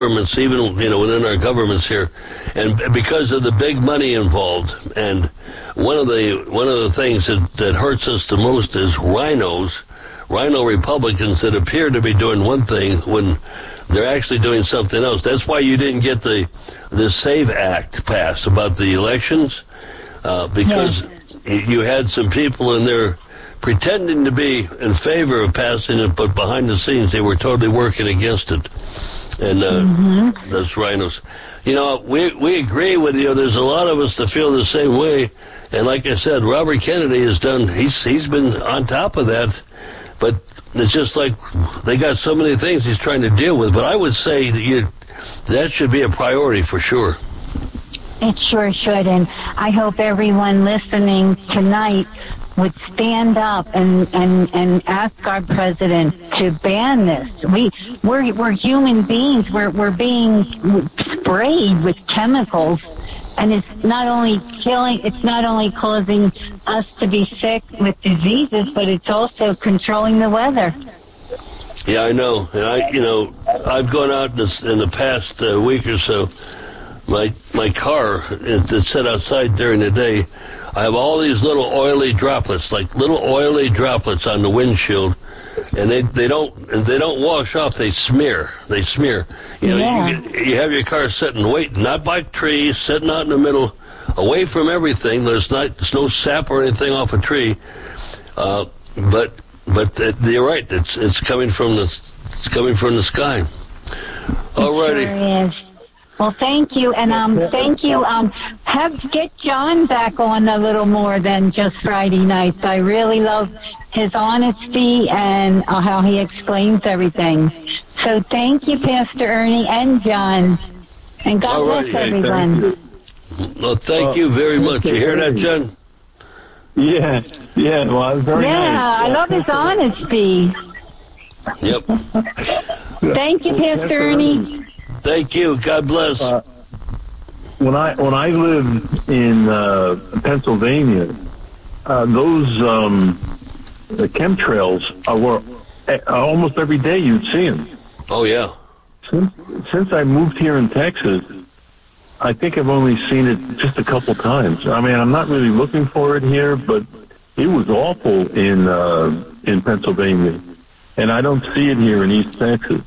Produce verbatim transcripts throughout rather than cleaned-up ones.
governments, even, you know, within our governments here, and because of the big money involved. And one of the one of the things that, that hurts us the most is rhinos, rhino Republicans that appear to be doing one thing when they're actually doing something else. That's why you didn't get the the SAVE Act passed about the elections, uh, because yes. you had some people in there pretending to be in favor of passing it, but behind the scenes they were totally working against it. And uh, mm-hmm. those rhinos. You know, we we agree with you. There's a lot of us that feel the same way. And like I said, Robert Kennedy has done, he's he's been on top of that. But it's just like they got so many things he's trying to deal with. But I would say that you, that should be a priority for sure. It sure should. And I hope everyone listening tonight would stand up and, and, and ask our president to ban this. We we're we're human beings. We're we're being sprayed with chemicals, and it's not only killing. It's not only causing us to be sick with diseases, but it's also controlling the weather. Yeah, I know, and I you know I've gone out in, this, in the past uh, week or so. My my car that's set outside during the day, I have all these little oily droplets, like little oily droplets on the windshield, and they, they don't they don't wash off. They smear. They smear. You know, yeah. you, you have your car sitting waiting, not by trees, sitting out in the middle, away from everything. There's not there's no sap or anything off a tree, uh, but but uh, you're right. It's it's coming from the it's coming from the sky. Alrighty. It sure is. Well, thank you, and um, thank you. Um, have get John back on a little more than just Friday nights. I really love his honesty and uh, how he explains everything. So, thank you, Pastor Ernie and John, and God All bless right. everyone. Well, thank you very much. You hear that, John? Yeah, yeah. Well, very yeah, nice. I love his honesty. Yep. Thank you, Pastor Ernie. Thank you. God bless. Uh, when I when I lived in uh, Pennsylvania, uh, those um, the chemtrails are, were uh, almost every day you'd see them. Oh yeah. Since since I moved here in Texas, I think I've only seen it just a couple times. I mean, I'm not really looking for it here, but it was awful in uh, in Pennsylvania, and I don't see it here in East Texas.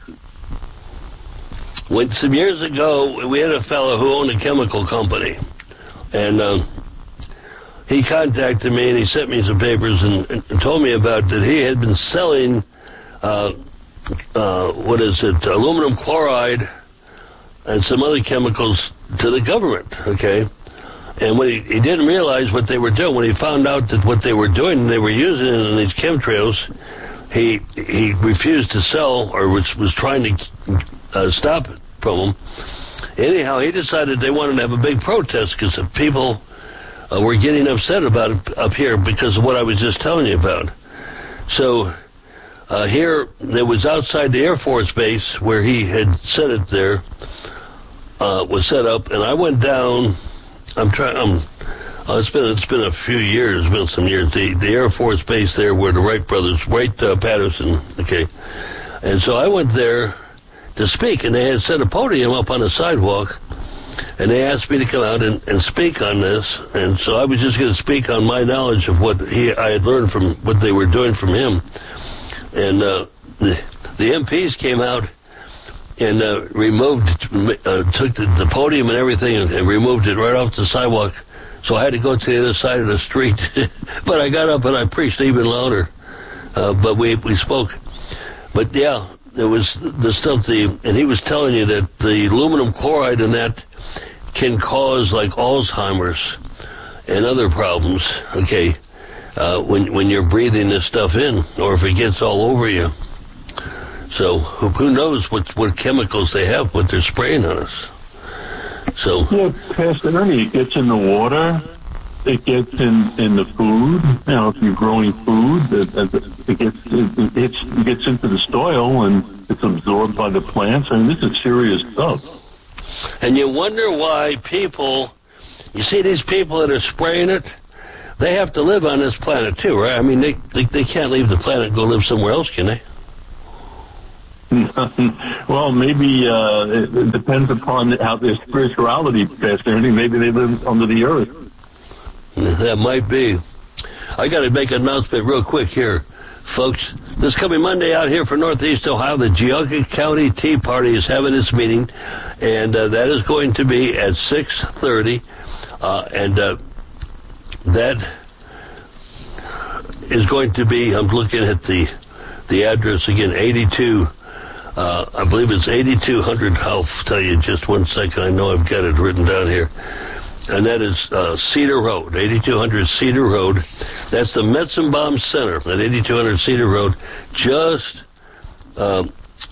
When some years ago, we had a fellow who owned a chemical company, and um, he contacted me and he sent me some papers and, and told me about that he had been selling, uh, uh, what is it, aluminum chloride and some other chemicals to the government, okay? And when he, he didn't realize what they were doing, when he found out that what they were doing, they were using it in these chemtrails, he he refused to sell or was, was trying to Uh, stop it from them. Anyhow, he decided they wanted to have a big protest because people uh, were getting upset about it up here because of what I was just telling you about. So uh, here, there was outside the Air Force Base where he had set it there, uh, was set up, and I went down. I'm trying. I'm. Uh, it's been it's been a few years. It's been some years. The the Air Force Base there, where the Wright brothers, Wright uh, Patterson, okay, and so I went there to speak, and they had set a podium up on the sidewalk, and they asked me to come out and, and speak on this, and so I was just going to speak on my knowledge of what he I had learned from what they were doing from him, and uh, the, the M Ps came out and uh, removed, uh, took the, the podium and everything and, and removed it right off the sidewalk, so I had to go to the other side of the street, but I got up and I preached even louder, uh, but we, we spoke, but yeah, there was the stuff, the, and he was telling you that the aluminum chloride in that can cause like Alzheimer's and other problems, okay, uh, when when you're breathing this stuff in, or if it gets all over you. So who, who knows what, what chemicals they have, what they're spraying on us. So yeah, Pastor Ernie, it gets in the water, it gets in, in the food. You know, if you're growing food, it, it gets it, it's, it gets into the soil and it's absorbed by the plants. I mean, this is serious stuff. And you wonder why people, you see these people that are spraying it, they have to live on this planet too, right? I mean, they they, they can't leave the planet and go live somewhere else, can they? Well, maybe uh, it, it depends upon how their spirituality, Pastor Ernie. Maybe they live under the earth. That might be. I got to make an announcement real quick here, folks. This coming Monday out here for Northeast Ohio, the Geauga County Tea Party is having its meeting, and uh, that is going to be at six thirty, uh, and uh, that is going to be, I'm looking at the the address again, eighty-two, uh, I believe it's eighty-two hundred, I'll tell you just one second, I know I've got it written down here. And that is uh, Cedar Road, eighty-two hundred Cedar Road. That's the Metzenbaum Center at eighty-two hundred Cedar Road, just um,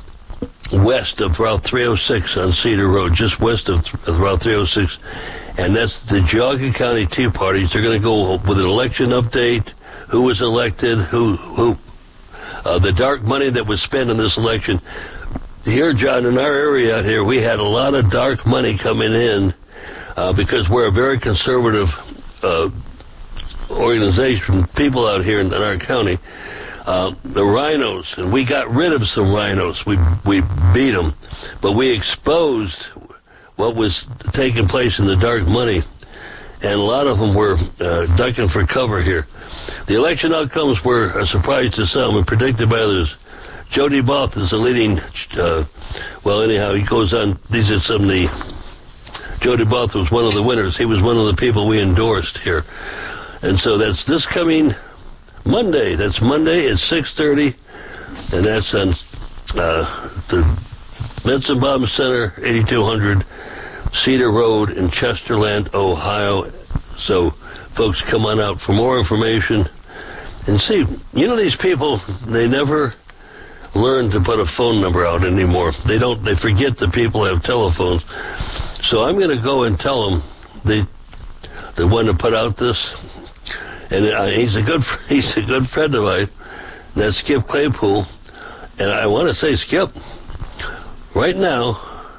west of Route three oh six on Cedar Road, just west of, th- of Route three oh six. And that's the Geauga County Tea Parties. They're going to go with an election update, who was elected, who, who uh, the dark money that was spent in this election. Here, John, in our area out here, we had a lot of dark money coming in. Uh, because we're a very conservative uh, organization, people out here in, in our county, uh, the rhinos, and we got rid of some rhinos. We we beat them, but we exposed what was taking place in the dark money, and a lot of them were uh, ducking for cover here. The election outcomes were a surprise to some and predicted by others. Jody Both is the leading, uh, well, anyhow, he goes on, these are some of the, Jody Both was one of the winners. He was one of the people we endorsed here. And so that's this coming Monday. That's Monday at six thirty, and that's on uh, the Metzenbaum Center, eighty-two hundred Cedar Road in Chesterland, Ohio. So, folks, come on out for more information. And see, you know, these people, they never learn to put a phone number out anymore. They don't, they forget that people have telephones. So I'm going to go and tell them, the the one to put out this, and uh, he's a good he's a good friend of mine. That's Skip Claypool, and I want to say, Skip, right now,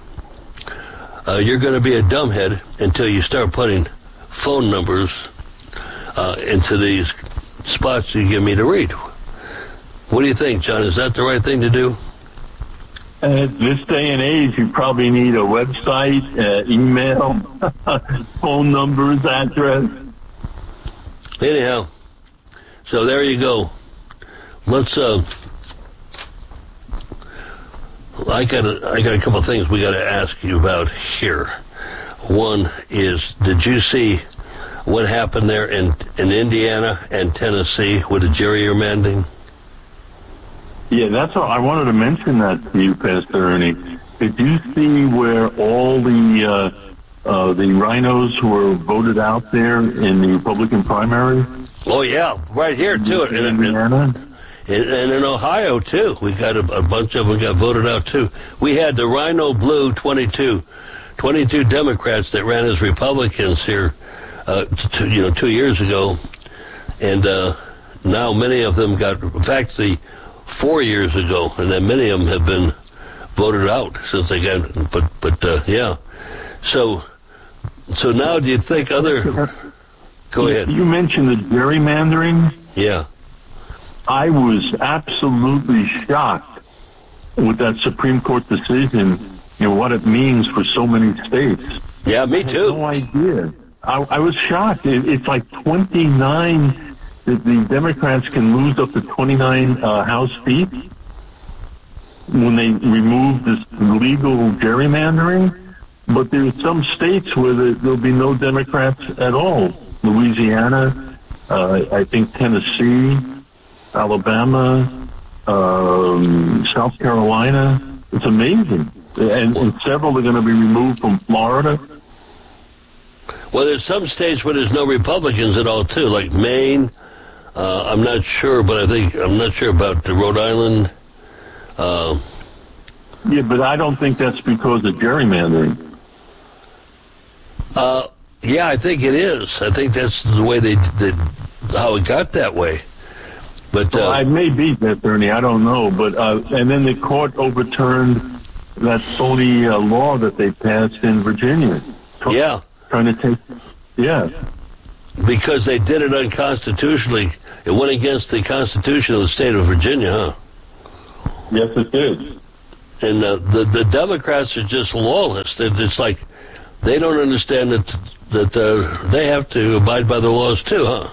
uh, you're going to be a dumbhead until you start putting phone numbers uh, into these spots you give me to read. What do you think, John? Is that the right thing to do? At this day and age, you probably need a website, uh, email, phone numbers, address. Anyhow, so there you go. Let's. Uh, I got. A, I got a couple of things we got to ask you about here. One is, did you see what happened there in in Indiana and Tennessee with the gerrymandering? Yeah, that's all. I wanted to mention that to you, Pastor Ernie. Did you see where all the uh, uh, the rhinos who were voted out there in the Republican primary? Oh yeah, right here too, in Indiana, and, and in Ohio too. We got a, a bunch of them got voted out too. We had the Rhino Blue twenty-two, twenty-two Democrats that ran as Republicans here, uh, t- you know, two years ago, and uh, now many of them got. In fact, the four years ago, and then many of them have been voted out since they got, but, but, uh, yeah. So, so now do you think other, go ahead. You mentioned the gerrymandering. Yeah. I was absolutely shocked with that Supreme Court decision, you know, what it means for so many states. Yeah, me too. I had no idea. I, I was shocked. It, it's like twenty-nine The, the Democrats can lose up to twenty-nine uh, House seats when they remove this legal gerrymandering. But there's some states where there, there'll be no Democrats at all. Louisiana, uh, I think Tennessee, Alabama, um, South Carolina. It's amazing. And, and several are going to be removed from Florida. Well, there's some states where there's no Republicans at all, too, like Maine. Uh, I'm not sure, but I think, I'm not sure about the Rhode Island. Uh, yeah, but I don't think that's because of gerrymandering. Uh, yeah, I think it is. I think that's the way they, they how it got that way. But uh, well, I may be that, Bernie. I don't know. But uh, and then the court overturned that phony uh, law that they passed in Virginia. Yeah, trying to take. Yeah, because they did it unconstitutionally. It went against the Constitution of the state of Virginia, huh? Yes, it did. and uh, the the Democrats are just lawless. They're, it's like they don't understand that that uh, they have to abide by the laws too, huh?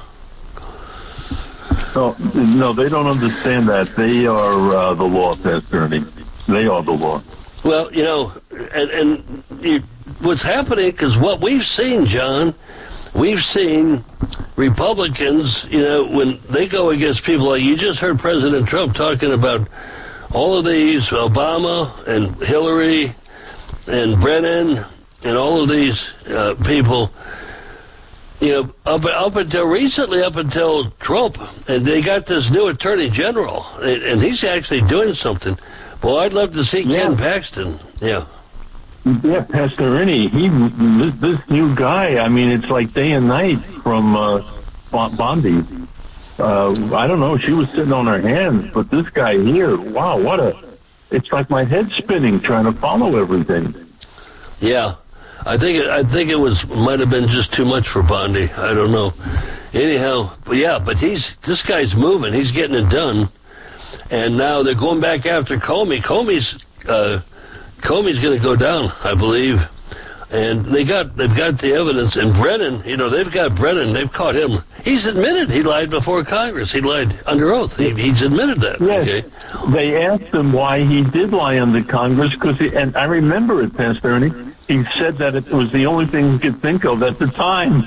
No, no, they don't understand that. They are uh, the law, Pastor Ernie. They are the law. Well, you know, and, and you, what's happening, because what we've seen, John, we've seen Republicans, you know, when they go against people like, you just heard President Trump talking about all of these, Obama and Hillary and Brennan and all of these uh, people, you know, up, up until recently, up until Trump, and they got this new attorney general, and, and he's actually doing something. Well, I'd love to see yeah. Ken Paxton. Yeah. Yeah, Pastor Ernie, he, this, this new guy, I mean, it's like day and night from uh, Bondi. Uh, I don't know, she was sitting on her hands, but this guy here, wow, what a, it's like my head spinning trying to follow everything. Yeah. I think it, I think it was might have been just too much for Bondi. I don't know. Anyhow, but yeah, but he's this guy's moving. He's getting it done, and now they're going back after Comey. Comey's uh, Comey's going to go down, I believe, and they got they've got the evidence. And Brennan, you know, they've got Brennan. They've caught him. He's admitted he lied before Congress. He lied under oath. He, he's admitted that. Yes. Okay. They asked him why he did lie under Congress because, and I remember it, Pastor Ernie. He said that it was the only thing he could think of at the time.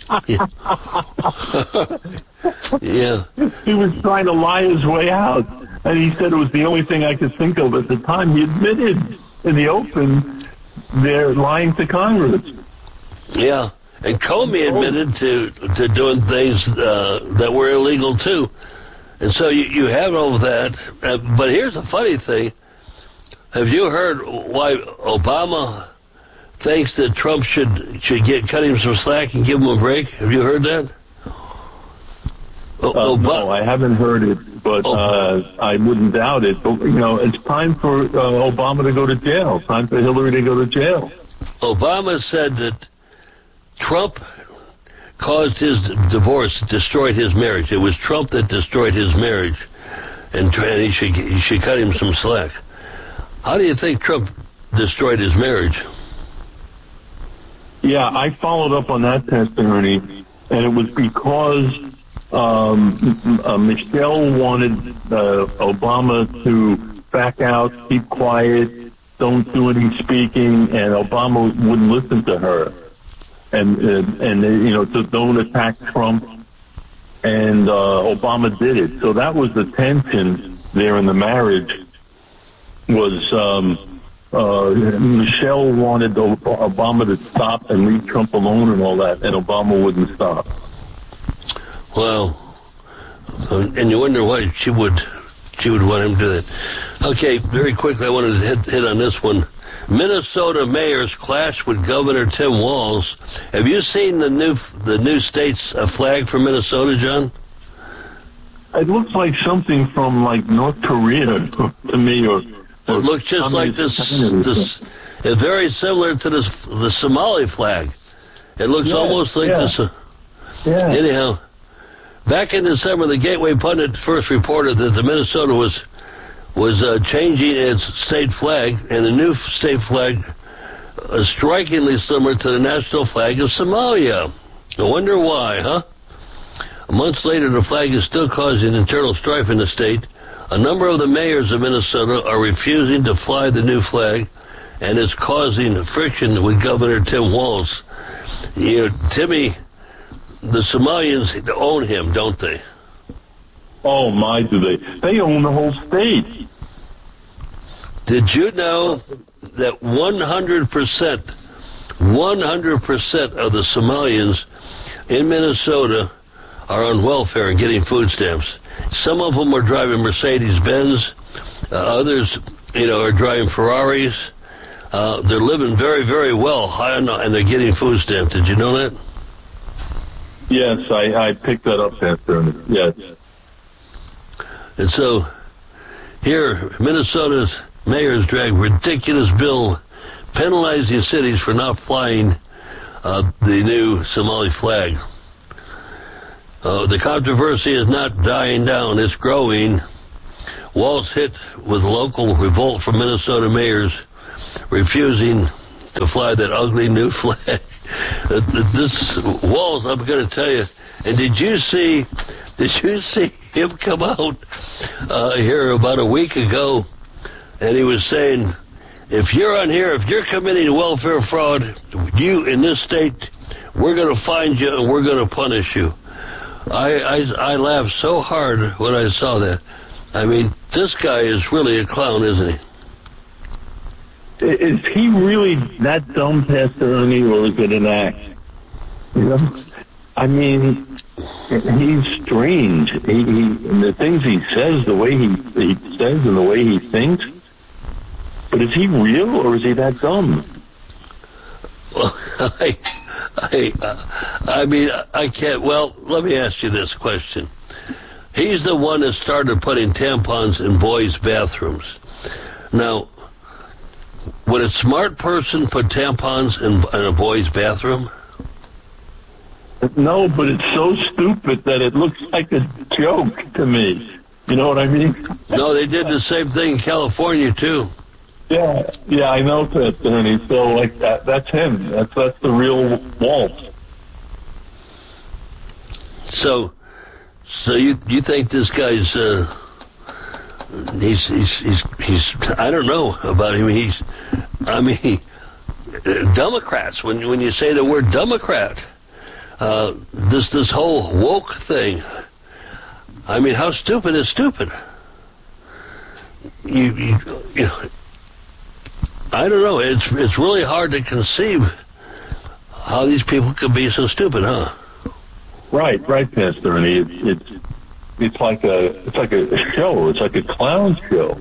Yeah. He was trying to lie his way out, and he said it was the only thing I could think of at the time. He admitted in the open they're lying to Congress. Yeah, and Comey admitted to to doing things uh, that were illegal too, and so you, you have all of that. Uh, but here's the funny thing: have you heard why Obama thinks that Trump should should get cut him some slack and give him a break? Have you heard that? Uh, no, I haven't heard it, but uh, I wouldn't doubt it. But, you know, it's time for uh, Obama to go to jail. Time for Hillary to go to jail. Obama said that Trump caused his divorce, destroyed his marriage. It was Trump that destroyed his marriage, and, and he should he should cut him some slack. How do you think Trump destroyed his marriage? Yeah, I followed up on that testimony, and it was because um, uh, Michelle wanted uh, Obama to back out, keep quiet, don't do any speaking, and Obama wouldn't listen to her. And, uh, and you know, to don't attack Trump, and uh, Obama did it. So that was the tension there in the marriage, was um, uh, Michelle wanted Obama to stop and leave Trump alone and all that, and Obama wouldn't stop. Well, and you wonder why she would she would want him to do that. Okay, very quickly, I wanted to hit, hit on this one. Minnesota mayors clash with Governor Tim Walz. Have you seen the new the new state's uh, flag for Minnesota, John? It looks like something from like North Korea to me, or, or it looks just like this. This it's very similar to this the Somali flag. It looks yeah, almost like yeah. this. Uh, yeah. Anyhow, back in December, the Gateway Pundit first reported that the Minnesota was. was uh, changing its state flag, and the new state flag is strikingly similar to the national flag of Somalia. I wonder why, huh? Months later, the flag is still causing internal strife in the state. A number of the mayors of Minnesota are refusing to fly the new flag, and it's causing friction with Governor Tim Walz. You know, Timmy, the Somalians own him, don't they? Oh, my, do they. They own the whole state. Did you know that one hundred percent, one hundred percent of the Somalians in Minnesota are on welfare and getting food stamps? Some of them are driving Mercedes-Benz. Uh, others, you know, are driving Ferraris. Uh, they're living very, very well, high on, and they're getting food stamps. Did you know that? Yes, I, I picked that up after. Yes. And so, here, Minnesota's mayors drag ridiculous bill penalizing cities for not flying uh, the new Somali flag. Uh, the controversy is not dying down, it's growing. Walz hit with local revolt from Minnesota mayors refusing to fly that ugly new flag. This Walz, I'm going to tell you. And did you see? Did you see him come out uh, here about a week ago? And he was saying, if you're on here, if you're committing welfare fraud, you in this state, we're going to find you and we're going to punish you. I, I I laughed so hard when I saw that. I mean, this guy is really a clown, isn't he? Is he really that dumb, Pastor Ernie, or is it an act? You know, I mean, he's strange. He, he and the things he says, the way he he says, and the way he thinks. But is he real, or is he that dumb? Well, I, I, uh, I mean, I can't. Well, let me ask you this question. He's the one that started putting tampons in boys' bathrooms. Now, would a smart person put tampons in, in a boy's bathroom? No, but it's so stupid that it looks like a joke to me. You know what I mean? No, they did the same thing in California, too. Yeah, yeah, I know, Pastor Ernie. So, like, that, that's him. That's that's the real Walz. So, so you you think this guy's uh, he's he's he's he's I don't know about him. He's I mean, he, uh, Democrats. When when you say the word Democrat, uh, this this whole woke thing. I mean, how stupid is stupid? You you you know. I don't know. It's it's really hard to conceive how these people could be so stupid, huh? Right, right, Pastor Ernie. It's it's it's like a it's like a show. It's like a clown show.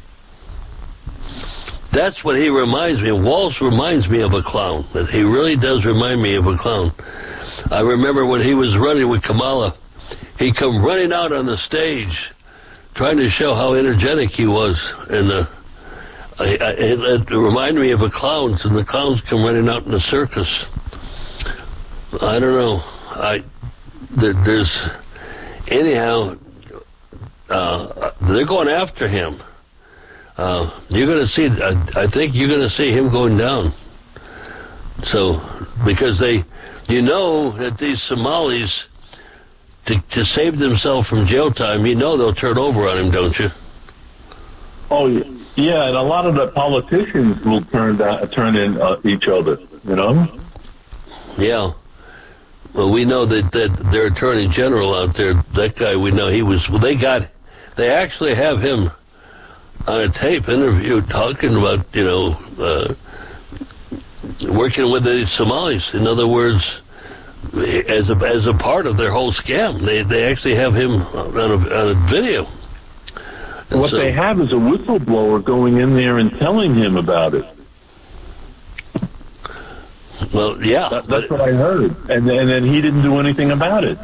That's what he reminds me of. Walz reminds me of a clown. He really does remind me of a clown. I remember when he was running with Kamala, he come running out on the stage, trying to show how energetic he was, and uh, I, I, it, it reminded me of a clown, and the clowns come running out in the circus. I don't know. I there, there's anyhow. Uh, they're going after him. Uh, you're going to see. I, I think you're going to see him going down. So, because they, you know, that these Somalis, to to save themselves from jail time, you know they'll turn over on him, don't you? Oh yeah. Yeah, and a lot of the politicians will turn down, turn in uh, each other, you know? Yeah. Well, we know that, that their attorney general out there, that guy, we know he was, well, they got, they actually have him on a tape interview talking about, you know, uh, working with the Somalis. In other words, as a, as a part of their whole scam, they, they actually have him on a, on a video. And what so, they have is a whistleblower going in there and telling him about it. Well, yeah. That, that's what I heard. And, and then he didn't do anything about it.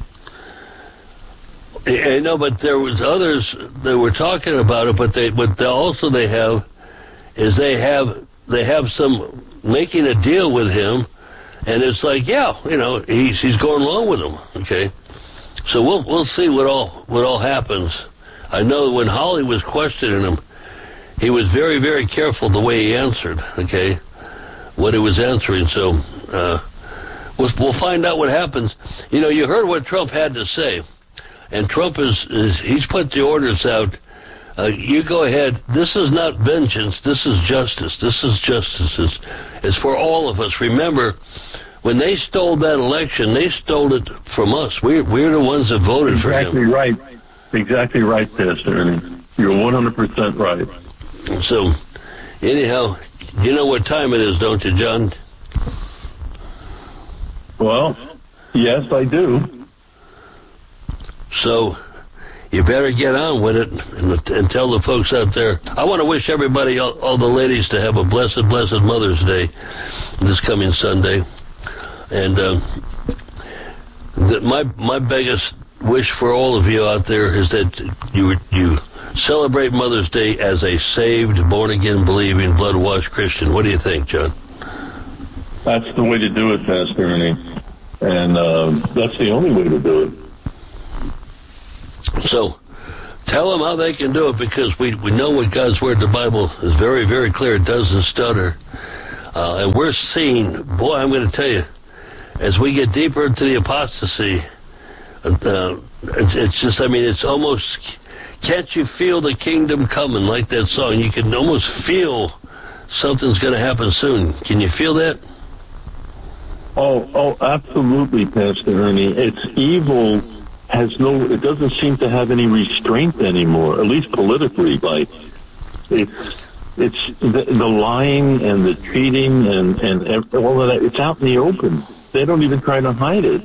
I know, but there was others that were talking about it, but they, what they also they have is they have, they have some making a deal with him, and it's like, yeah, you know, he's, he's going along with him, okay? So we'll, we'll see what all, what all happens. I know when Holly was questioning him, he was very, very careful the way he answered, okay, what he was answering. So uh, we'll, we'll find out what happens. You know, you heard what Trump had to say, and Trump is, is he's put the orders out. Uh, you go ahead. This is not vengeance. This is justice. This is justice. It's, it's for all of us. Remember, when they stole that election, they stole it from us. We're, we're the ones that voted exactly for him. Right. Exactly right, Pastor Ernie. You're one hundred percent right. So, anyhow, you know what time it is, don't you, John? Well, yes, I do. So, you better get on with it and, and tell the folks out there. I want to wish everybody, all, all the ladies, to have a blessed, blessed Mother's Day this coming Sunday. And um, the, my my biggest wish for all of you out there is that you you celebrate Mother's Day as a saved, born-again, believing, blood-washed Christian. What do you think, John? That's the way to do it, Pastor Ernie. And uh, that's the only way to do it. So, Tell them how they can do it, because we, we know what God's Word, the Bible, is very, very clear. It doesn't stutter. Uh, and we're seeing, boy, I'm going to tell you, as we get deeper into the apostasy, uh, it's, it's just, I mean, it's almost, can't you feel the kingdom coming, like that song? You can almost feel something's going to happen soon. Can you feel that? Oh, oh, absolutely, Pastor Ernie. It's evil has no, it doesn't seem to have any restraint anymore, at least politically. Like, it's, it's the, the lying and the cheating and, and all of that. It's out in the open. They don't even try to hide it.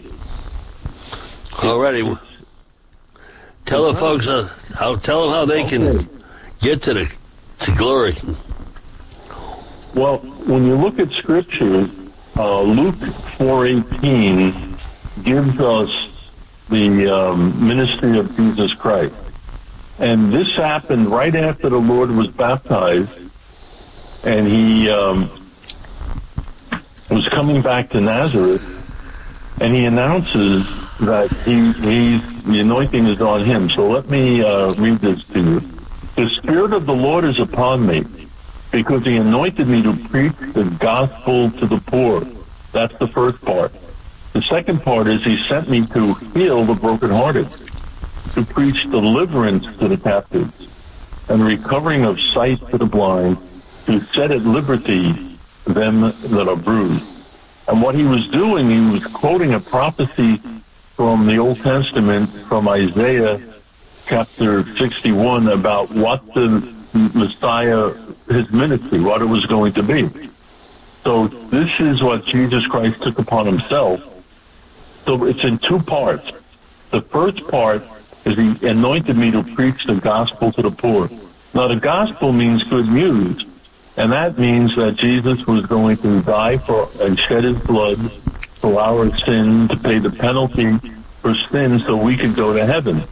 Alrighty. Tell the folks, uh, how, tell them how they can okay. get to the, to glory. Well, when you look at Scripture, uh, Luke four eighteen gives us the um, ministry of Jesus Christ. And this happened right after the Lord was baptized, and he um, was coming back to Nazareth, and he announces that he, he's, the anointing is on him. So let me uh, read this to you. The Spirit of the Lord is upon me, because he anointed me to preach the gospel to the poor. That's the first part. The second part is he sent me to heal the brokenhearted, to preach deliverance to the captives, and recovering of sight to the blind, to set at liberty them that are bruised. And what he was doing, he was quoting a prophecy from the Old Testament, from Isaiah chapter sixty-one, about what the Messiah, his ministry, what it was going to be. So this is what Jesus Christ took upon himself. So it's in two parts. The first part is he anointed me to preach the gospel to the poor. Now the gospel means good news, and that means that Jesus was going to die for and shed his blood for our sin, to pay the penalty for sin so we could go to heaven.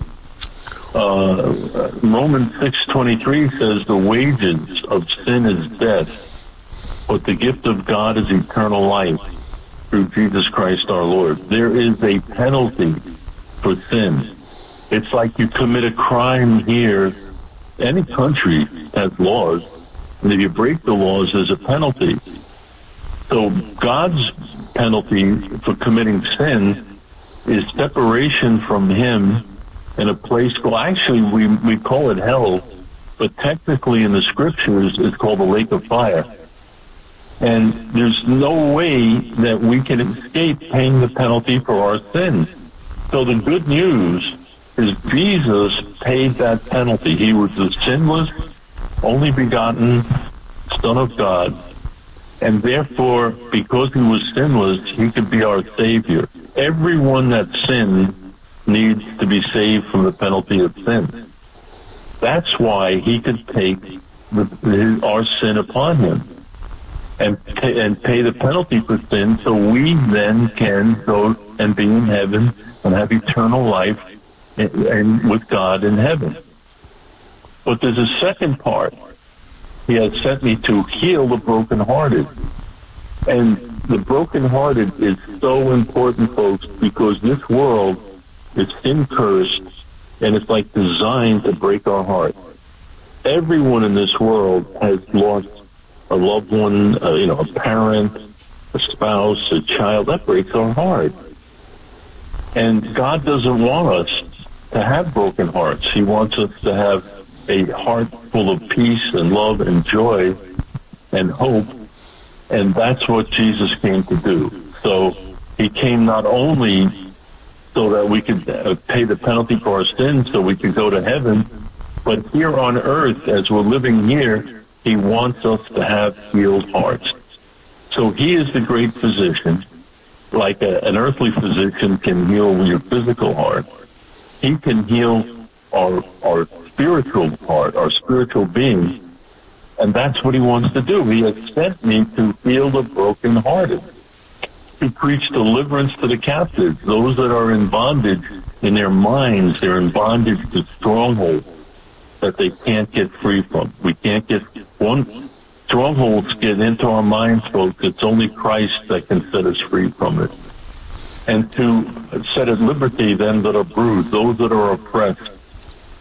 Uh, Romans six twenty-three says the wages of sin is death, but the gift of God is eternal life through Jesus Christ our Lord. There is a penalty for sin. It's like you commit a crime here. Any country has laws, and if you break the laws, there's a penalty. So God's penalty for committing sin is separation from him in a place called, actually we, we call it hell, but technically in the scriptures it's called the lake of fire. And there's no way that we can escape paying the penalty for our sins. So the good news is Jesus paid that penalty. He was the sinless, only begotten Son of God, and therefore, because he was sinless, he could be our Savior. Everyone that sinned needs to be saved from the penalty of sin. That's why he could take the, our sin upon him and pay, and pay the penalty for sin, so we then can go and be in heaven and have eternal life and, and with God in heaven. But there's a second part. He has sent me to heal the brokenhearted. And the brokenhearted is so important, folks, because this world is sin cursed, and it's like designed to break our heart. Everyone in this world has lost a loved one, uh, you know, a parent, a spouse, a child. That breaks our heart. And God doesn't want us to have broken hearts. He wants us to have a heart full of peace and love and joy and hope. And that's what Jesus came to do. So he came not only so that we could uh, pay the penalty for our sins so we could go to heaven, but here on earth, as we're living here, he wants us to have healed hearts. So he is the great physician. Like a, an earthly physician can heal your physical heart, he can heal our our spiritual heart, our spiritual being. And that's what he wants to do. He has sent me to heal the brokenhearted, to preach deliverance to the captives, those that are in bondage in their minds. They're in bondage to strongholds that they can't get free from. We can't get one strongholds get into our minds, folks. It's only Christ that can set us free from it. And to set at liberty them that are bruised, those that are oppressed.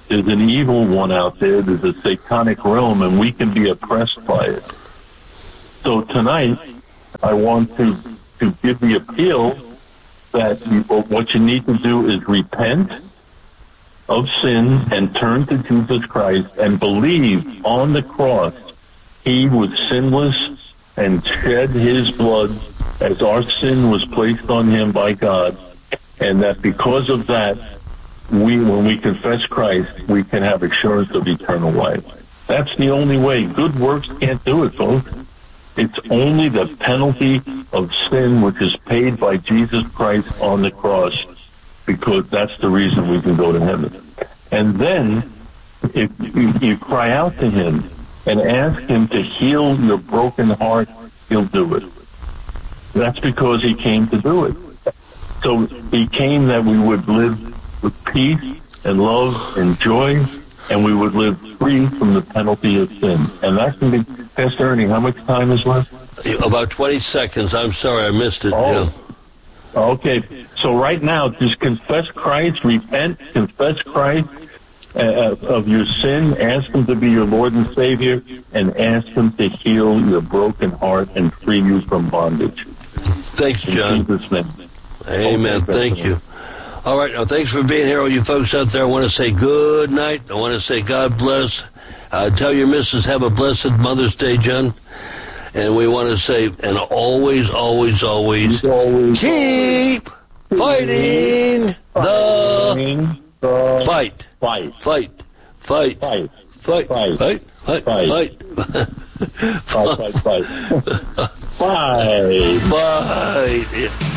there's an evil one out there. There's a satanic realm, and we can be oppressed by it. So tonight, I want to, to give the appeal that you, what you need to do is repent of sin and turn to Jesus Christ and believe on the cross he was sinless and shed his blood as our sin was placed on him by God, and that because of that, we, when we confess Christ, we can have assurance of eternal life. That's the only way. Good works can't do it, folks. It's only the penalty of sin which is paid by Jesus Christ on the cross, because that's the reason we can go to heaven. And then, if you, you cry out to him and ask him to heal your broken heart, he'll do it. That's because he came to do it. So he came that we would live with peace and love and joy, and we would live free from the penalty of sin. And that can be, Pastor Ernie, how much time is left? About twenty seconds. I'm sorry, I missed it. Oh. Yeah. Okay, so right now, just confess Christ, repent, confess Christ uh, of your sin, ask him to be your Lord and Savior, and ask him to heal your broken heart and free you from bondage. Thanks, John. In Jesus' name. Amen. Okay, thank you. All right, now thanks for being here, all you folks out there. I want to say good night. I want to say God bless. Uh, tell your missus have a blessed Mother's Day, John. And we want to say, and always, always, always, always keep fighting the fight. Fight. Fight. Fight. Fight. Fight. Fight. Fight. Fight. Fight. Fight. Fight. Fight. Fight.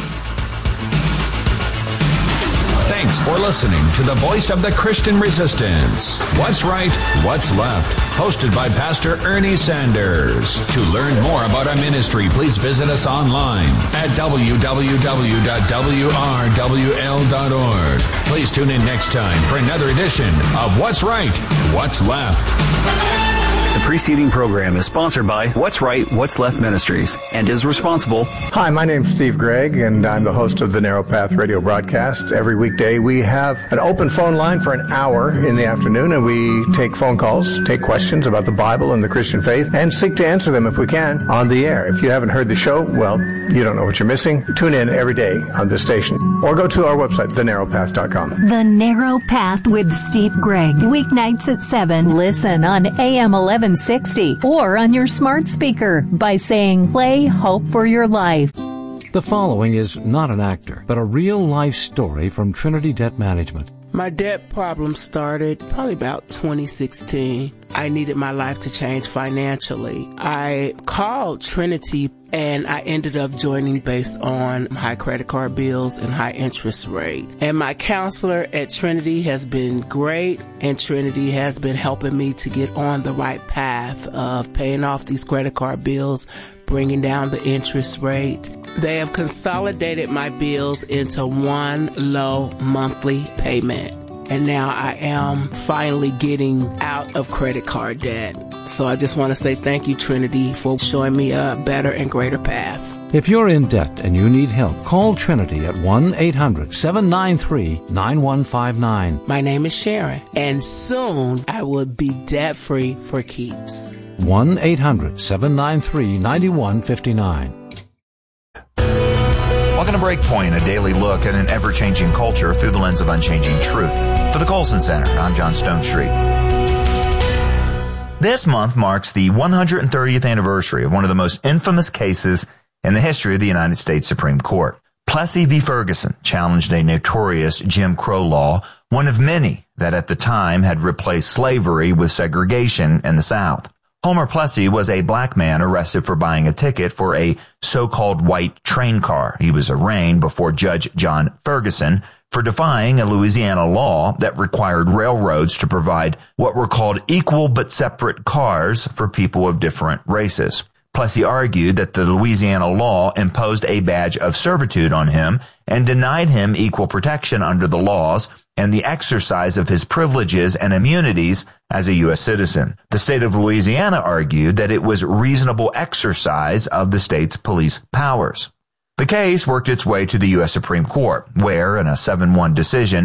Thanks for listening to the Voice of the Christian Resistance. What's Right, What's Left? Hosted by Pastor Ernie Sanders. To learn more about our ministry, please visit us online at w w w dot w r w l dot org. Please tune in next time for another edition of What's Right, What's Left. The preceding program is sponsored by What's Right, What's Left Ministries and is responsible. Hi, my name's Steve Gregg, and I'm the host of the Narrow Path radio broadcast. Every weekday we have an open phone line for an hour in the afternoon, and we take phone calls, take questions about the Bible and the Christian faith, and seek to answer them if we can on the air. If you haven't heard the show, well, you don't know what you're missing. Tune in every day on this station, or go to our website, the narrow path dot com. The Narrow Path with Steve Gregg, weeknights at seven. Listen on A M eleven sixty or on your smart speaker by saying, play Hope for Your Life. The following is not an actor, but a real-life story from Trinity Debt Management. My debt problem started probably about twenty sixteen. I needed my life to change financially. I called Trinity and I ended up joining based on high credit card bills and high interest rate. And my counselor at Trinity has been great, and Trinity has been helping me to get on the right path of paying off these credit card bills, bringing down the interest rate. They have consolidated my bills into one low monthly payment. And now I am finally getting out of credit card debt. So I just want to say thank you, Trinity, for showing me a better and greater path. If you're in debt and you need help, call Trinity at one eight hundred seven nine three nine one five nine. My name is Sharon, and soon I will be debt-free for keeps. one eight hundred seven nine three nine one five nine. Welcome to Breakpoint, a daily look at an ever-changing culture through the lens of unchanging truth. For the Colson Center, I'm John Stone Street. This month marks the one hundred thirtieth anniversary of one of the most infamous cases in the history of the United States Supreme Court. Plessy v. Ferguson challenged a notorious Jim Crow law, one of many that at the time had replaced slavery with segregation in the South. Homer Plessy was a black man arrested for buying a ticket for a so-called white train car. He was arraigned before Judge John Ferguson for defying a Louisiana law that required railroads to provide what were called equal but separate cars for people of different races. Plessy argued that the Louisiana law imposed a badge of servitude on him and denied him equal protection under the laws and the exercise of his privileges and immunities as a U S citizen. The state of Louisiana argued that it was reasonable exercise of the state's police powers. The case worked its way to the U S Supreme Court, where, in a seven one decision,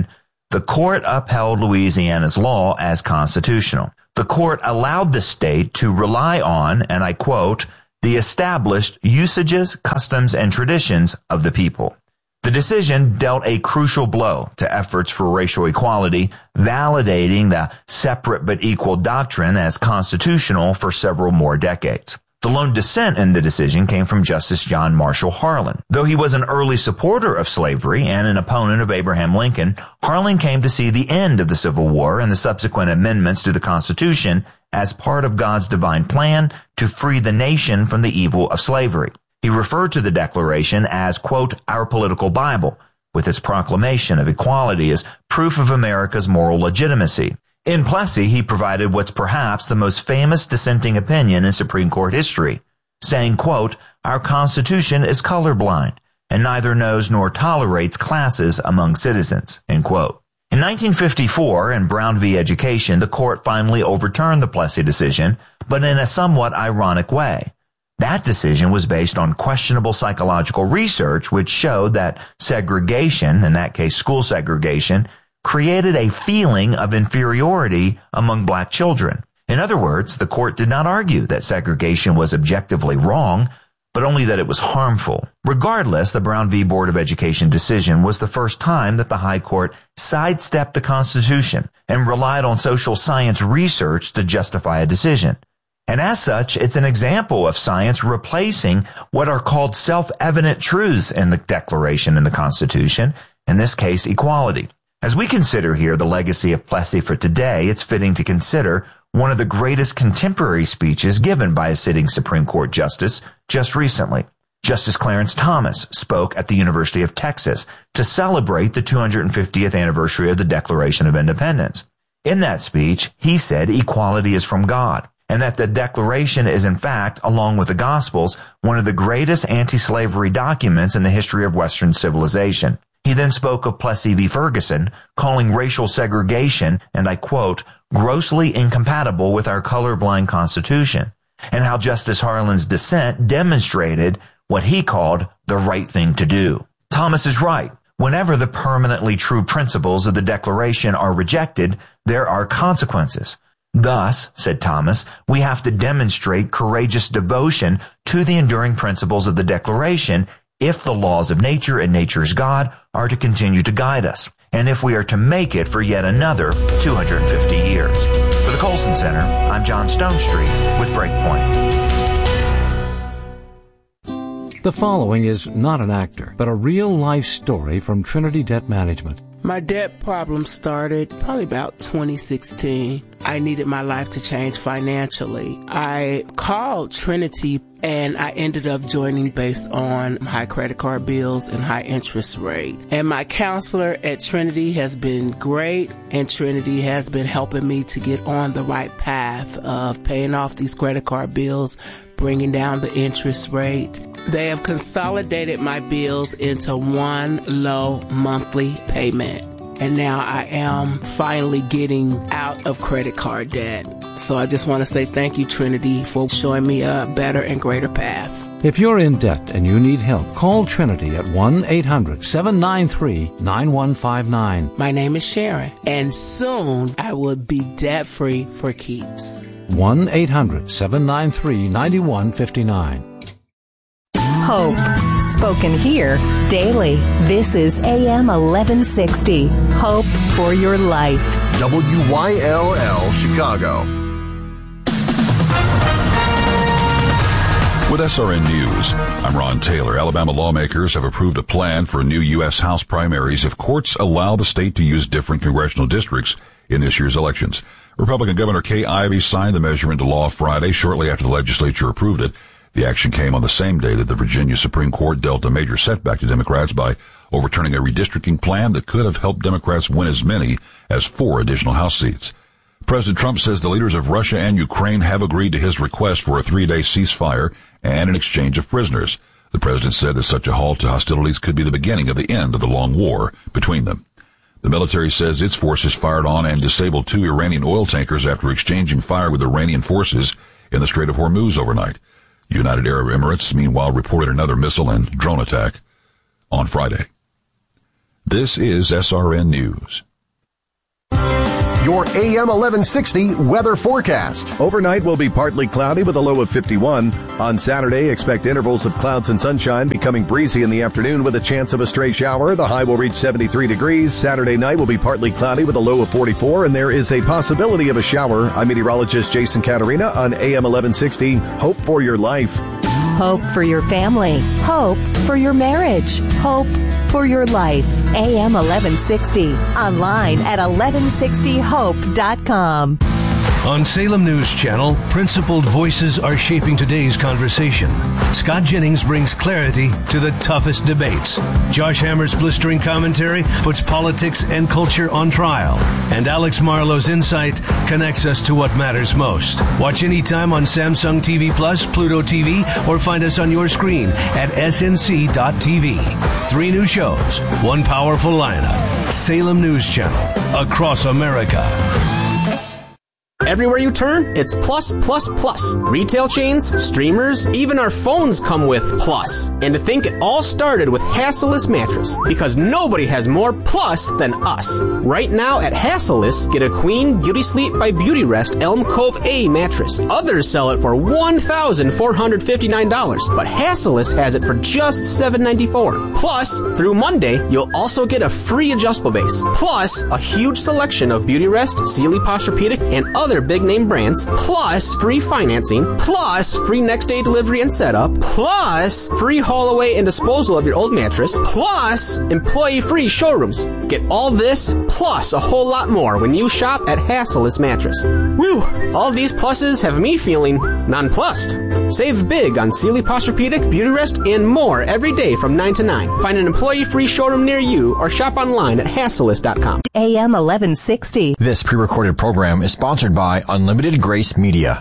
The court upheld Louisiana's law as constitutional. The court allowed the state to rely on, and I quote, the established usages, customs, and traditions of the people. The decision dealt a crucial blow to efforts for racial equality, validating the separate but equal doctrine as constitutional for several more decades. The lone dissent in the decision came from Justice John Marshall Harlan. Though he was an early supporter of slavery and an opponent of Abraham Lincoln, Harlan came to see the end of the Civil War and the subsequent amendments to the Constitution as part of God's divine plan to free the nation from the evil of slavery. He referred to the Declaration as, quote, our political Bible, with its proclamation of equality as proof of America's moral legitimacy. In Plessy, he provided what's perhaps the most famous dissenting opinion in Supreme Court history, saying, quote, our Constitution is colorblind and neither knows nor tolerates classes among citizens, end quote. In nineteen fifty-four, in Brown v. Education, the court finally overturned the Plessy decision, but in a somewhat ironic way. That decision was based on questionable psychological research which showed that segregation, in that case school segregation, created a feeling of inferiority among black children. In other words, the court did not argue that segregation was objectively wrong, but only that it was harmful. Regardless, the Brown v. Board of Education decision was the first time that the High Court sidestepped the Constitution and relied on social science research to justify a decision. And as such, it's an example of science replacing what are called self-evident truths in the Declaration and the Constitution, in this case, equality. As we consider here the legacy of Plessy for today, it's fitting to consider one of the greatest contemporary speeches given by a sitting Supreme Court justice just recently. Justice Clarence Thomas spoke at the University of Texas to celebrate the two hundred fiftieth anniversary of the Declaration of Independence. In that speech, he said equality is from God, and that the Declaration is in fact, along with the Gospels, one of the greatest anti-slavery documents in the history of Western civilization. He then spoke of Plessy v. Ferguson, calling racial segregation, and I quote, grossly incompatible with our colorblind Constitution, and how Justice Harlan's dissent demonstrated what he called the right thing to do. Thomas is right. Whenever the permanently true principles of the Declaration are rejected, there are consequences. Thus, said Thomas, we have to demonstrate courageous devotion to the enduring principles of the Declaration if the laws of nature and nature's God are to continue to guide us, and if we are to make it for yet another two hundred fifty years. For the Colson Center, I'm John Stonestreet with Breakpoint. The following is not an actor, but a real-life story from Trinity Debt Management. My debt problem started probably about twenty sixteen. I needed my life to change financially. I called Trinity and I ended up joining based on high credit card bills and high interest rate. And my counselor at Trinity has been great, and Trinity has been helping me to get on the right path of paying off these credit card bills, bringing down the interest rate. They have consolidated my bills into one low monthly payment. And now I am finally getting out of credit card debt. So I just want to say thank you, Trinity, for showing me a better and greater path. If you're in debt and you need help, call Trinity at one eight hundred seven nine three nine one five nine. My name is Sharon, and soon I will be debt-free for keeps. one eight hundred seven nine three nine one five nine. Hope, spoken here daily. This is A M eleven sixty. Hope for your life. W Y L L Chicago. With S R N News, I'm Ron Taylor. Alabama lawmakers have approved a plan for new U S House primaries if courts allow the state to use different congressional districts in this year's elections. Republican Governor Kay Ivey signed the measure into law Friday, shortly after the legislature approved it. The action came on the same day that the Virginia Supreme Court dealt a major setback to Democrats by overturning a redistricting plan that could have helped Democrats win as many as four additional House seats. President Trump says the leaders of Russia and Ukraine have agreed to his request for a three-day ceasefire and an exchange of prisoners. The president said that such a halt to hostilities could be the beginning of the end of the long war between them. The military says its forces fired on and disabled two Iranian oil tankers after exchanging fire with Iranian forces in the Strait of Hormuz overnight. United Arab Emirates, meanwhile, reported another missile and drone attack on Friday. This is S R N News. your A M eleven sixty weather forecast. Overnight will be partly cloudy with a low of fifty-one. On Saturday, expect intervals of clouds and sunshine, becoming breezy in the afternoon with a chance of a stray shower. The high will reach seventy-three degrees. Saturday night will be partly cloudy with a low of forty-four, and there is a possibility of a shower. I'm meteorologist Jason Caterina on A M eleven sixty. Hope for your life. Hope for your family. Hope for your marriage. Hope for your life. A M eleven sixty. Online at eleven sixty hope dot com. On Salem News Channel, principled voices are shaping today's conversation. Scott Jennings brings clarity to the toughest debates. Josh Hammer's blistering commentary puts politics and culture on trial. And Alex Marlowe's insight connects us to what matters most. Watch anytime on Samsung T V Plus, Pluto T V, or find us on your screen at S N C dot T V. Three new shows, one powerful lineup. Salem News Channel, across America. Everywhere you turn, it's plus, plus, plus. Retail chains, streamers, even our phones come with plus. And to think it all started with Hassellus Mattress, because nobody has more plus than us. Right now at Hassellus, get a Queen Beauty Sleep by Beautyrest Elm Cove A mattress. Others sell it for one thousand four hundred fifty-nine dollars, but Hassellus has it for just seven hundred ninety-four dollars. Plus, through Monday, you'll also get a free adjustable base. Plus, a huge selection of Beautyrest, Sealy Posturepedic, and other big name brands, plus free financing, plus free next day delivery and setup, plus free haul away and disposal of your old mattress, plus employee free showrooms. Get all this plus a whole lot more when you shop at Hassellus Mattress. Woo! All these pluses have me feeling nonplussed. Save big on Sealy Posturepedic, Beautyrest, and more every day from nine to nine. Find an employee free showroom near you or shop online at Hassellus dot com. A M eleven sixty. This pre-recorded program is sponsored by Unlimited Grace Media.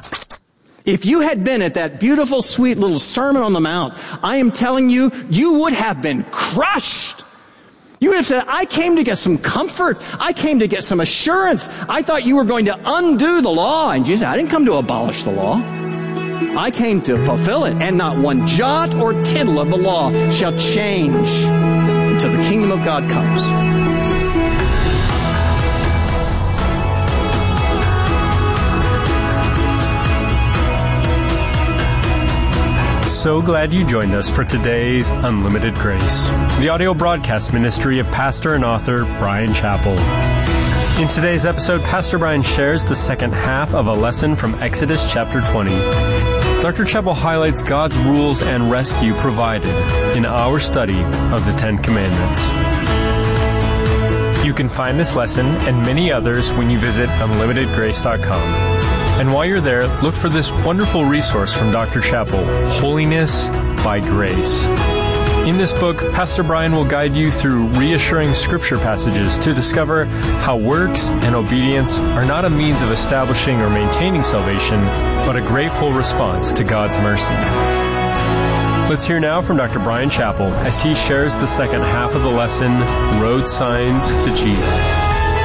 If you had been at that beautiful, sweet little Sermon on the Mount, I am telling you, you would have been crushed. You would have said, I came to get some comfort. I came to get some assurance. I thought you were going to undo the law. And Jesus, I didn't come to abolish the law. I came to fulfill it. And not one jot or tittle of the law shall change until the kingdom of God comes. So glad you joined us for today's Unlimited Grace, the audio broadcast ministry of pastor and author Bryan Chapell. In today's episode, Pastor Bryan shares the second half of a lesson from Exodus chapter twenty. Doctor Chapell highlights God's rules and rescue provided in our study of the Ten Commandments. You can find this lesson and many others when you visit unlimited grace dot com. And while you're there, look for this wonderful resource from Doctor Chapell, Holiness by Grace. In this book, Pastor Bryan will guide you through reassuring scripture passages to discover how works and obedience are not a means of establishing or maintaining salvation, but a grateful response to God's mercy. Let's hear now from Doctor Bryan Chapell as he shares the second half of the lesson, Road Signs to Jesus.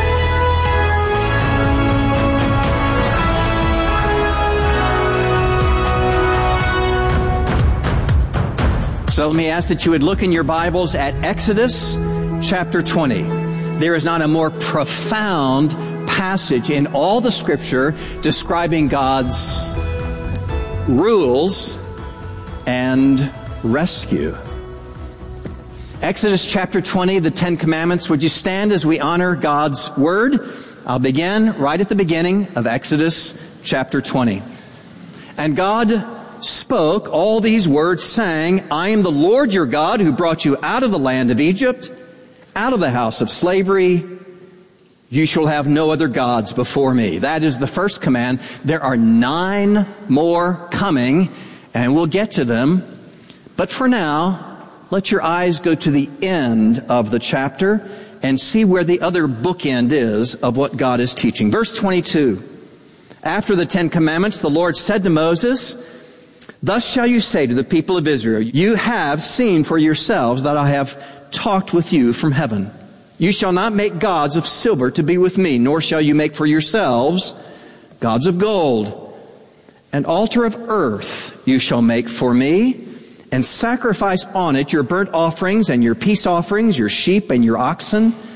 So let me ask that you would look in your Bibles at Exodus chapter twenty. There is not a more profound passage in all the Scripture describing God's rules and rescue. Exodus chapter twenty, the Ten Commandments. Would you stand as we honor God's Word? I'll begin right at the beginning of Exodus chapter twenty. And God spoke all these words, saying, I am the Lord your God who brought you out of the land of Egypt, out of the house of slavery. You shall have no other gods before me. That is the first command. There are nine more coming, and we'll get to them. But for now, let your eyes go to the end of the chapter and see where the other bookend is of what God is teaching. Verse twenty-two. After the Ten Commandments, the Lord said to Moses, Thus shall you say to the people of Israel, You have seen for yourselves that I have talked with you from heaven. You shall not make gods of silver to be with me, nor shall you make for yourselves gods of gold. An altar of earth you shall make for me, and sacrifice on it your burnt offerings and your peace offerings, your sheep and your oxen.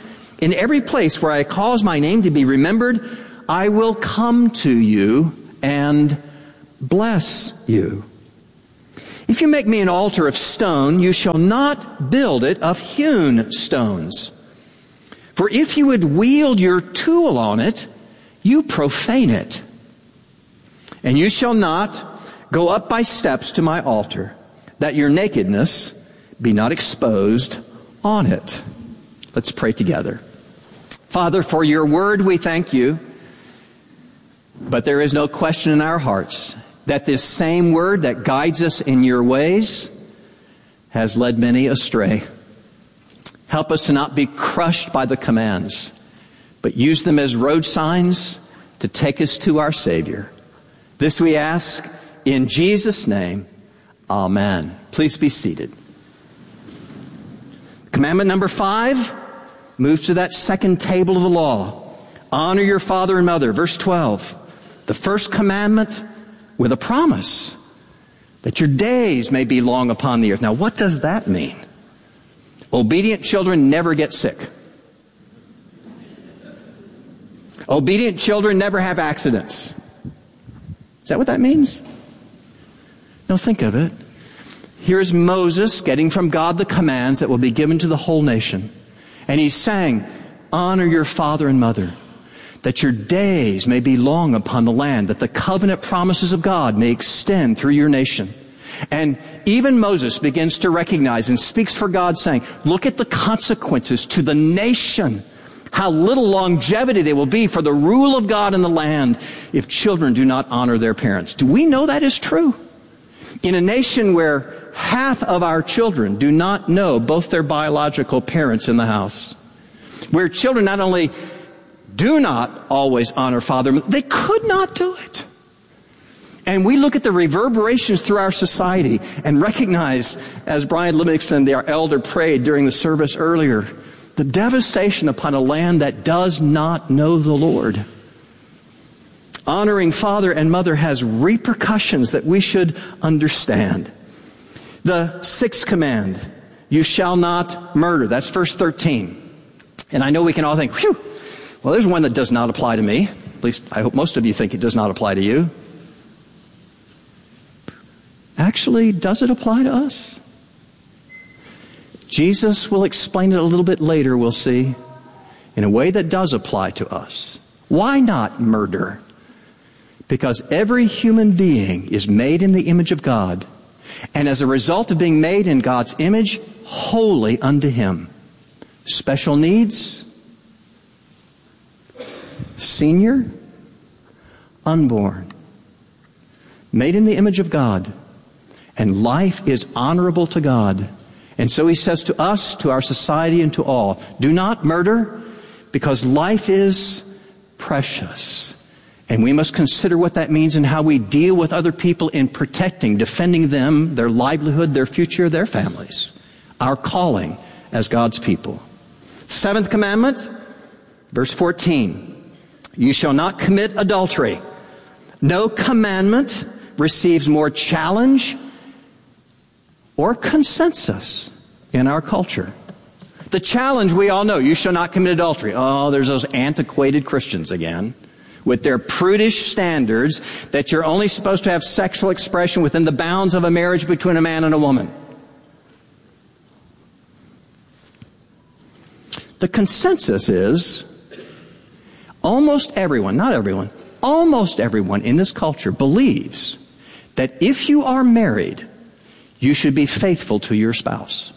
In every place where I cause my name to be remembered, I will come to you and bless you. If you make me an altar of stone, you shall not build it of hewn stones. For if you would wield your tool on it, you profane it. And you shall not go up by steps to my altar, that your nakedness be not exposed on it. Let's pray together. Father, for your word we thank you. But there is no question in our hearts that this same word that guides us in your ways has led many astray. Help us to not be crushed by the commands, but use them as road signs to take us to our Savior. This we ask in Jesus' name. Amen. Please be seated. Commandment number five moves to that second table of the law. Honor your father and mother. Verse twelve. The first commandment with a promise that your days may be long upon the earth. Now, what does that mean? Obedient children never get sick. Obedient children never have accidents. Is that what that means? No, think of it. Here's Moses getting from God the commands that will be given to the whole nation. And he's saying, honor your father and mother, that your days may be long upon the land, that the covenant promises of God may extend through your nation. And even Moses begins to recognize and speaks for God, saying, look at the consequences to the nation, how little longevity there will be for the rule of God in the land if children do not honor their parents. Do we know that is true? In a nation where half of our children do not know both their biological parents in the house, where children not only do not always honor father, they could not do it. And we look at the reverberations through our society and recognize, as Brian Livingston, our elder, prayed during the service earlier, the devastation upon a land that does not know the Lord. Honoring father and mother has repercussions that we should understand. The sixth command, you shall not murder. That's verse thirteen. And I know we can all think, whew, well, there's one that does not apply to me. At least I hope most of you think it does not apply to you. Actually, does it apply to us? Jesus will explain it a little bit later, we'll see, in a way that does apply to us. Why not murder? Because every human being is made in the image of God, and as a result of being made in God's image, holy unto Him. Special needs, senior, unborn, made in the image of God, and life is honorable to God. And so He says to us, to our society, and to all, do not murder, because life is precious. And we must consider what that means and how we deal with other people in protecting, defending them, their livelihood, their future, their families. Our calling as God's people. Seventh commandment, verse fourteen. You shall not commit adultery. No commandment receives more challenge or consensus in our culture. The challenge we all know, you shall not commit adultery. Oh, there's those antiquated Christians again, with their prudish standards that you're only supposed to have sexual expression within the bounds of a marriage between a man and a woman. The consensus is almost everyone, not everyone, almost everyone in this culture believes that if you are married, you should be faithful to your spouse.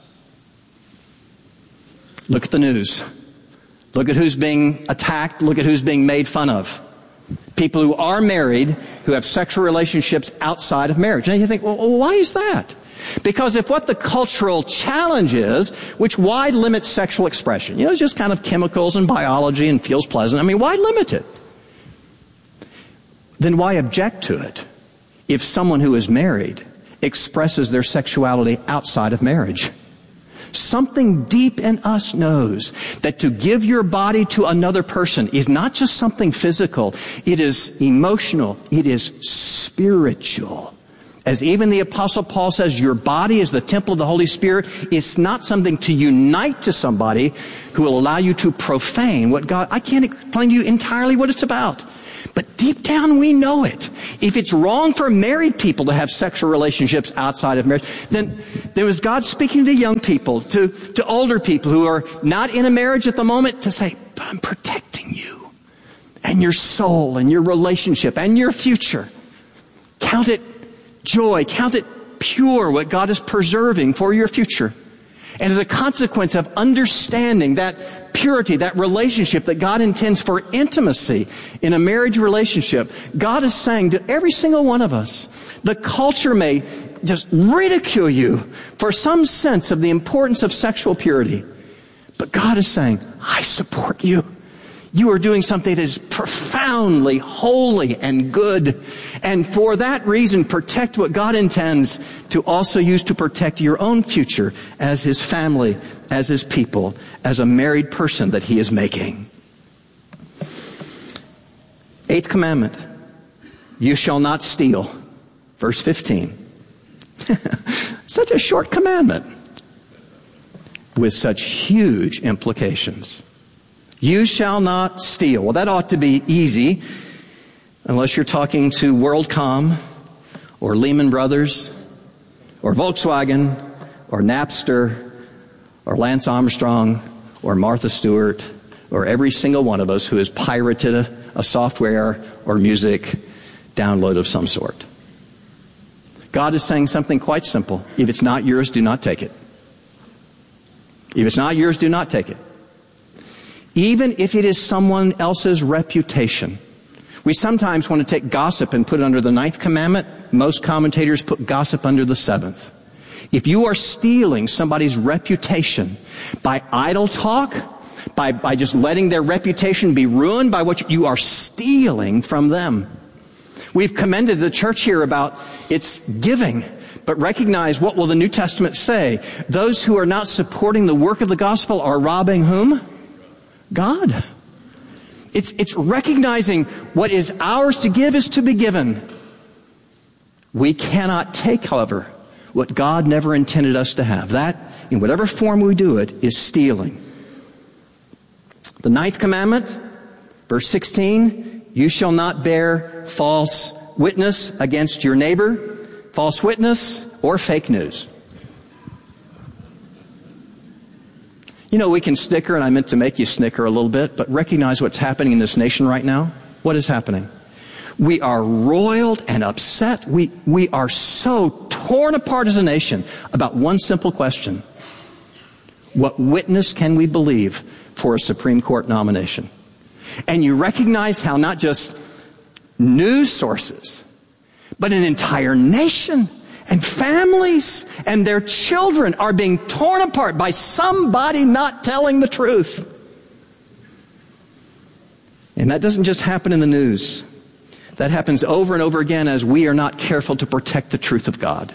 Look at the news. Look at who's being attacked. Look at who's being made fun of. People who are married, who have sexual relationships outside of marriage. And you think, well, why is that? Because if what the cultural challenge is, which why limit sexual expression? You know, it's just kind of chemicals and biology and feels pleasant. I mean, why limit it? Then why object to it if someone who is married expresses their sexuality outside of marriage? Something deep in us knows that to give your body to another person is not just something physical. It is emotional. It is spiritual. As even the Apostle Paul says, your body is the temple of the Holy Spirit. It's not something to unite to somebody who will allow you to profane what God... I can't explain to you entirely what it's about. But deep down we know it. If it's wrong for married people to have sexual relationships outside of marriage, then there was God speaking to young people, to, to older people who are not in a marriage at the moment, to say, but I'm protecting you and your soul and your relationship and your future. Count it joy, count it pure, what God is preserving for your future. And as a consequence of understanding that purity, that relationship that God intends for intimacy in a marriage relationship, God is saying to every single one of us, the culture may just ridicule you for some sense of the importance of sexual purity. But God is saying, I support you. You are doing something that is profoundly holy and good. And for that reason, protect what God intends to also use to protect your own future as His family, as His people, as a married person that He is making. Eighth commandment, you shall not steal. Verse fifteen. Such a short commandment with such huge implications. You shall not steal. Well, that ought to be easy, unless you're talking to WorldCom or Lehman Brothers or Volkswagen or Napster or Lance Armstrong or Martha Stewart or every single one of us who has pirated a, a software or music download of some sort. God is saying something quite simple. If it's not yours, do not take it. If it's not yours, do not take it. Even if it is someone else's reputation. We sometimes want to take gossip and put it under the ninth commandment. Most commentators put gossip under the seventh. If you are stealing somebody's reputation by idle talk, by, by just letting their reputation be ruined by what you, you are stealing from them. We've commended the church here about its giving. But recognize, what will the New Testament say? Those who are not supporting the work of the gospel are robbing whom? God. It's, it's recognizing what is ours to give is to be given. We cannot take, however, what God never intended us to have. That, in whatever form we do it, is stealing. The ninth commandment, verse sixteen, you shall not bear false witness against your neighbor, false witness, or fake news. You know, we can snicker, and I meant to make you snicker a little bit, but recognize what's happening in this nation right now. What is happening? We are roiled and upset. We, we are so torn apart as a nation about one simple question. What witness can we believe for a Supreme Court nomination? And you recognize how not just news sources, but an entire nation and families and their children are being torn apart by somebody not telling the truth. And that doesn't just happen in the news. That happens over and over again as we are not careful to protect the truth of God.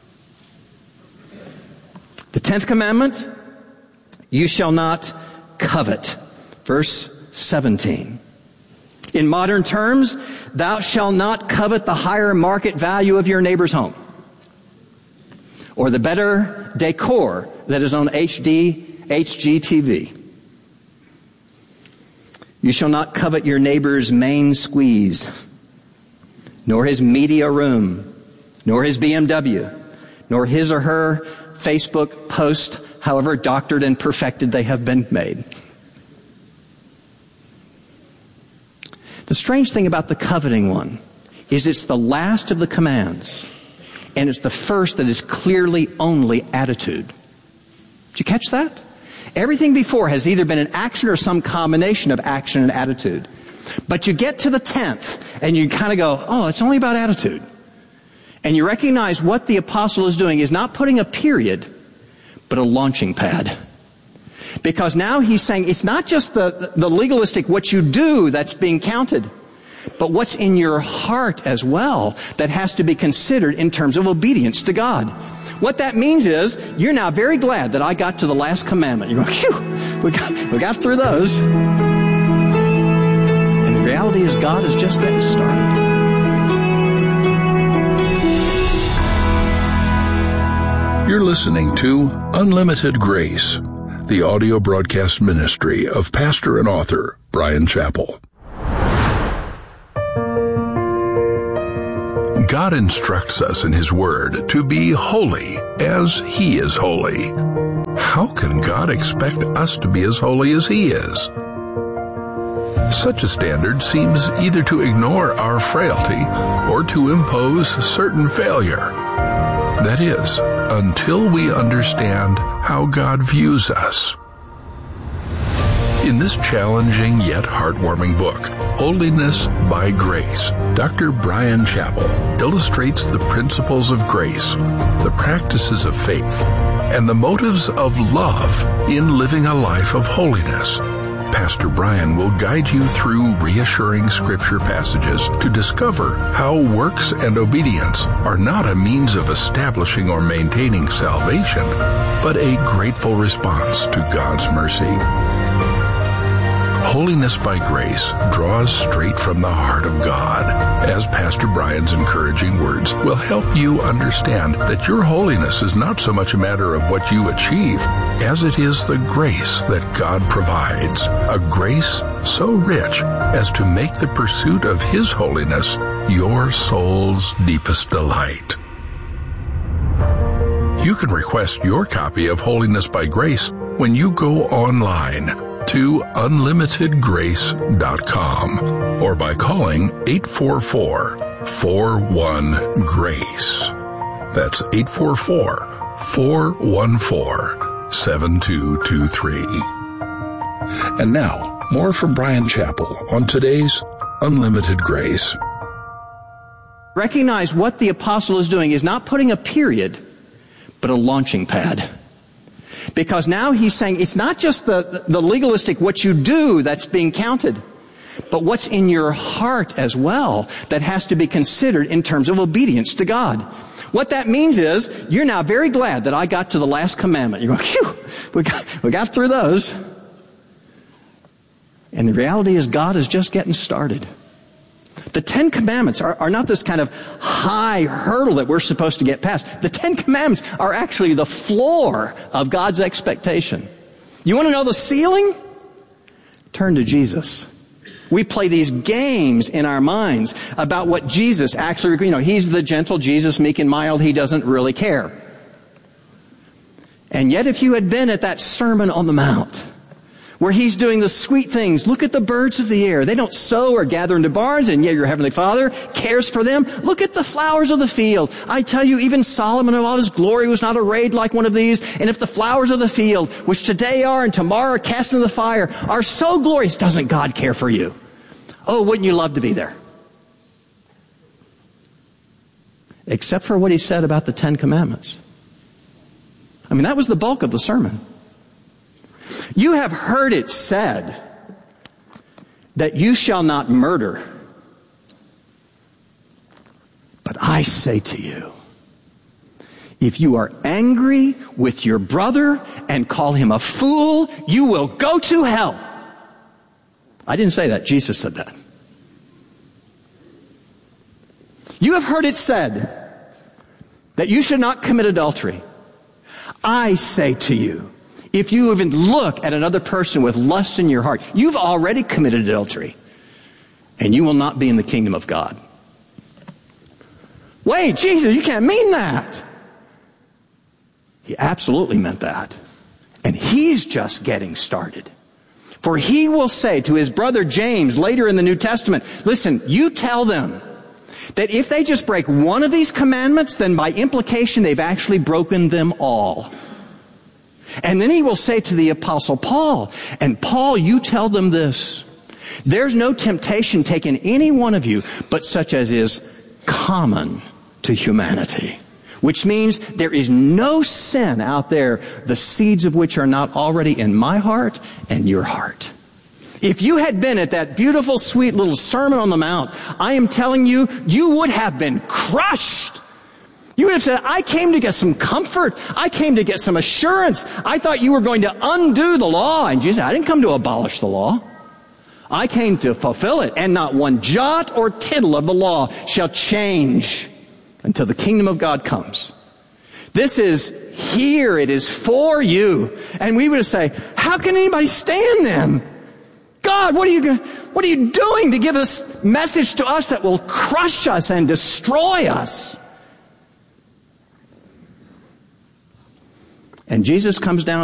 The tenth commandment, you shall not covet. Verse seventeen. In modern terms, thou shalt not covet the higher market value of your neighbor's home, or the better decor that is on H D, H G T V. You shall not covet your neighbor's main squeeze, nor his media room, nor his B M W, nor his or her Facebook post, however doctored and perfected they have been made. The strange thing about the coveting one is it's the last of the commands, and it's the first that is clearly only attitude. Did you catch that? Everything before has either been an action or some combination of action and attitude. But you get to the tenth, and you kind of go, oh, it's only about attitude. And you recognize what the apostle is doing is not putting a period, but a launching pad. Because now he's saying it's not just the, the legalistic what you do that's being counted, but what's in your heart as well that has to be considered in terms of obedience to God. What that means is you're now very glad that I got to the last commandment. You go, phew, we got, we got through those. And the reality is God is just getting started. You're listening to Unlimited Grace, the audio broadcast ministry of pastor and author Bryan Chapell. God instructs us in His Word to be holy as He is holy. How can God expect us to be as holy as He is? Such a standard seems either to ignore our frailty or to impose certain failure. That is, until we understand how God views us. In this challenging yet heartwarming book, Holiness by Grace, Doctor Bryan Chapell illustrates the principles of grace, the practices of faith, and the motives of love in living a life of holiness. Pastor Bryan will guide you through reassuring scripture passages to discover how works and obedience are not a means of establishing or maintaining salvation, but a grateful response to God's mercy. Holiness by Grace draws straight from the heart of God, as Pastor Bryan's encouraging words will help you understand that your holiness is not so much a matter of what you achieve as it is the grace that God provides, a grace so rich as to make the pursuit of His holiness your soul's deepest delight. You can request your copy of Holiness by Grace when you go online to unlimited grace dot com or by calling eight four four, four one, GRACE. That's eight four four, four one four, seven two two three. And now, more from Bryan Chapell on today's Unlimited Grace. Recognize what the apostle is doing is not putting a period, but a launching pad. Because now he's saying it's not just the, the legalistic what you do that's being counted, but what's in your heart as well that has to be considered in terms of obedience to God. What that means is you're now very glad that I got to the last commandment. You're going, phew, we got, we got through those. And the reality is God is just getting started. The Ten Commandments are, are not this kind of high hurdle that we're supposed to get past. The Ten Commandments are actually the floor of God's expectation. You want to know the ceiling? Turn to Jesus. We play these games in our minds about what Jesus actually, you know, He's the gentle Jesus, meek and mild. He doesn't really care. And yet if you had been at that Sermon on the Mount, where He's doing the sweet things. Look at the birds of the air. They don't sow or gather into barns, and yet your Heavenly Father cares for them. Look at the flowers of the field. I tell you, even Solomon in all his glory was not arrayed like one of these. And if the flowers of the field, which today are and tomorrow are cast into the fire, are so glorious, doesn't God care for you? Oh, wouldn't you love to be there? Except for what He said about the Ten Commandments. I mean, that was the bulk of the sermon. You have heard it said that you shall not murder. But I say to you, if you are angry with your brother and call him a fool, you will go to hell. I didn't say that. Jesus said that. You have heard it said that you should not commit adultery. I say to you, if you even look at another person with lust in your heart, you've already committed adultery, and you will not be in the kingdom of God. Wait, Jesus, you can't mean that. He absolutely meant that. And He's just getting started. For He will say to His brother James later in the New Testament, listen, you tell them that if they just break one of these commandments, then by implication they've actually broken them all. And then He will say to the Apostle Paul, and Paul, you tell them this, there's no temptation taken any one of you, but such as is common to humanity. Which means there is no sin out there, the seeds of which are not already in my heart and your heart. If you had been at that beautiful, sweet little Sermon on the Mount, I am telling you, you would have been crushed. You would have said, I came to get some comfort. I came to get some assurance. I thought you were going to undo the law. And Jesus said, I didn't come to abolish the law. I came to fulfill it. And not one jot or tittle of the law shall change until the kingdom of God comes. This is here. It is for you. And we would say, how can anybody stand then? God, what are you going, what are you doing to give us message to us that will crush us and destroy us? And Jesus comes down